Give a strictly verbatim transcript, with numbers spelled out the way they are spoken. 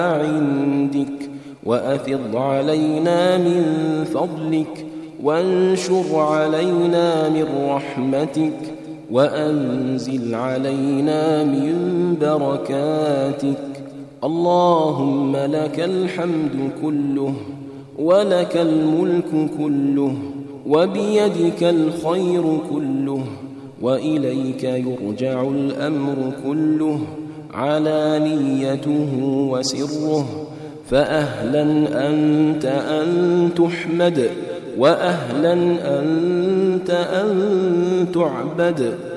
عندك وأفض علينا من فضلك وانشر علينا من رحمتك وأنزل علينا من بركاتك. اللهم لك الحمد كله ولك الملك كله وبيدك الخير كله وإليك يرجع الأمر كله علانيته وسره. فأهلا أنت أن تحمد وأهلا أنت أن تعبد